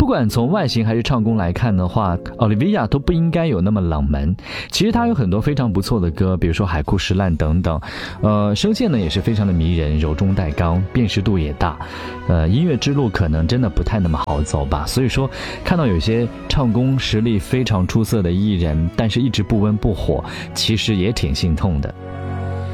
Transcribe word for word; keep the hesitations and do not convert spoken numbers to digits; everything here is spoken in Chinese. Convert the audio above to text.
不管从外形还是唱功来看的话， Olivia 都不应该有那么冷门。其实她有很多非常不错的歌，比如说海枯石烂等等，呃，声线呢也是非常的迷人，柔中带刚，辨识度也大，呃，音乐之路可能真的不太那么好走吧。所以说看到有些唱功实力非常出色的艺人，但是一直不温不火，其实也挺心痛的。